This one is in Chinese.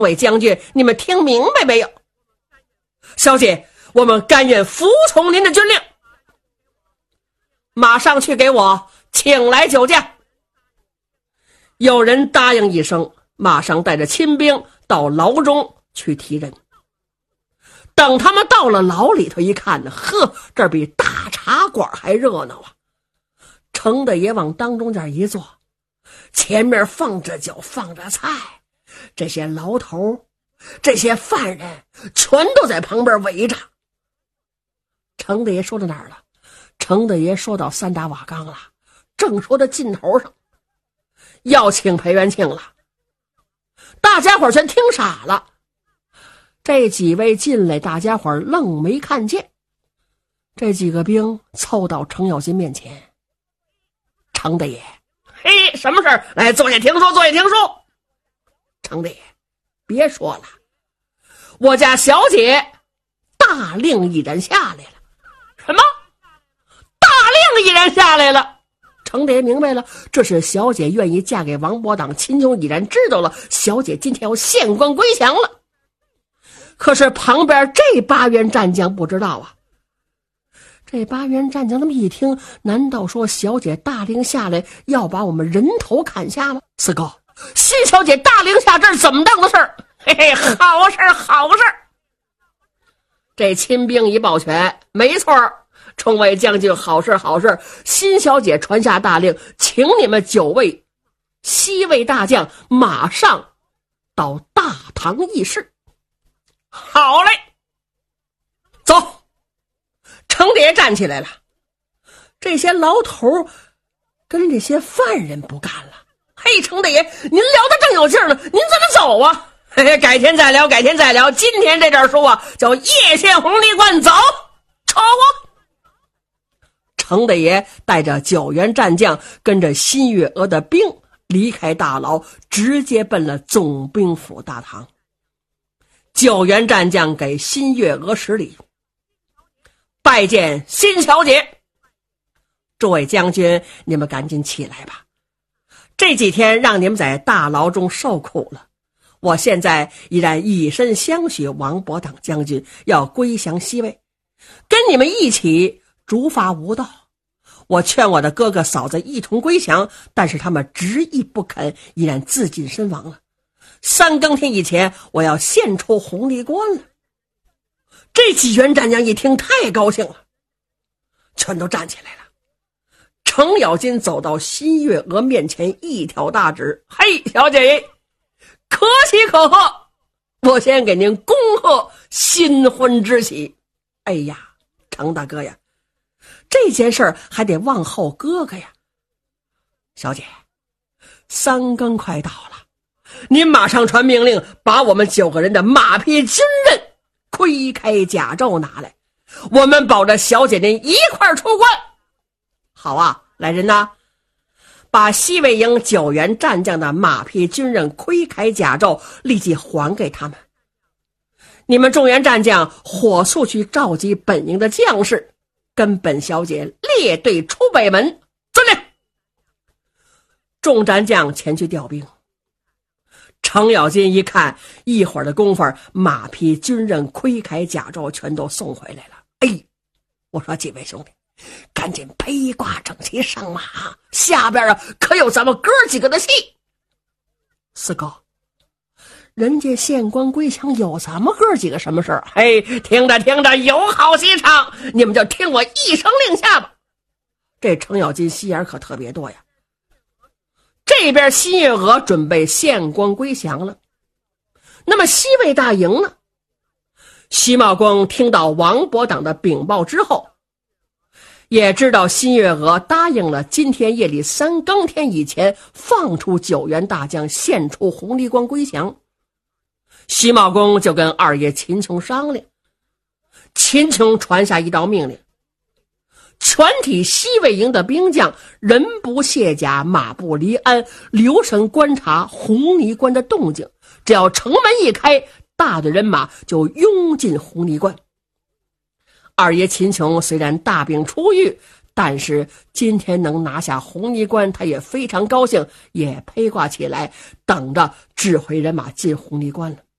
位将军，你们听明白没有？小姐，我们甘愿服从您的军令。马上去给我请来酒驾。有人答应一声，马上带着亲兵到牢中去提人。等他们到了牢里头一看呢，呵，这比大茶馆还热闹啊！程大爷往当中间一坐，前面放着酒放着菜，这些牢头这些犯人全都在旁边围着。程大爷说到哪儿了？程大爷说到三打瓦岗了，正说到尽头上，要请裴元庆了。大家伙全听傻了，这几位进来，大家伙愣没看见。这几个兵凑到程咬金面前，程大爷，嘿，什么事儿？来，坐下听说，坐下听说。程大爷，别说了，我家小姐大令一人下来了。什么？大令一人下来了？程大爷明白了，这是小姐愿意嫁给王伯党。秦琼已然知道了，小姐今天要献官归降了。可是旁边这八员战将不知道啊。这八员战将他们一听，难道说小姐大令下来要把我们人头砍下吗？四哥，新小姐大令下，这是怎么当的事儿？嘿嘿，好事儿，好事儿。这亲兵一抱拳，没错，众位将军，好事好事，新小姐传下大令，请你们9位西魏大将马上到大堂议事。好嘞，走。程大爷站起来了，这些牢头跟这些犯人不干了。嘿，程大爷，您聊得正有劲儿呢，您怎么走啊？嘿嘿，改天再聊，改天再聊。今天这点书啊，叫夜献红泥关，走，瞅我。程大爷带着9员战将，跟着新月娥的兵离开大牢，直接奔了总兵府大堂。9员战将给新月娥施礼，拜见新小姐。诸位将军，你们赶紧起来吧，这几天让你们在大牢中受苦了，我现在依然以身相许王伯党将军，要归降西魏，跟你们一起逐伐无道。我劝我的哥哥嫂子一同归降，但是他们执意不肯，依然自尽身亡了。3更天以前，我要献出红泥关了。这几员战将一听太高兴了，全都站起来了。程咬金走到新月娥面前，一挑大指，嘿，小姐，可喜可贺，我先给您恭贺新婚之喜。哎呀，程大哥呀，这件事儿还得往后哥哥呀。小姐，3更快到了，您马上传命令，把我们9个人的马匹军刃盔铠甲胄拿来，我们保着小姐您一块儿出关。好啊，来人呐，把西魏营9员战将的马匹军刃盔铠甲胄立即还给他们。你们众员战将火速去召集本营的将士，跟本小姐列队出北门。遵令。众战将前去调兵。程咬金一看，一会儿的功夫，马匹军刃盔铠甲胄全都送回来了。哎，我说几位兄弟，赶紧披挂整齐上马，下边可有咱们哥几个的戏。四哥，人家献官归降有咱们哥几个什么事儿？嘿，听着听着，有好戏唱，你们就听我一声令下吧。这程咬金心眼可特别多呀。这边新月娥准备献官归降了，那么西魏大营呢？徐茂公听到王伯党的禀报之后，也知道新月娥答应了今天夜里3更天以前放出9员大将，献出红泥关归降。徐茂公就跟二爷秦琼商量，秦琼传下一道命令，全体西魏营的兵将人不卸甲，马不离鞍，留神观察红泥关的动静，只要城门一开，大队人马就拥进红泥关。二爷秦琼虽然大病初愈，但是今天能拿下红泥关，他也非常高兴，也披挂起来，等着指挥人马进红泥关了。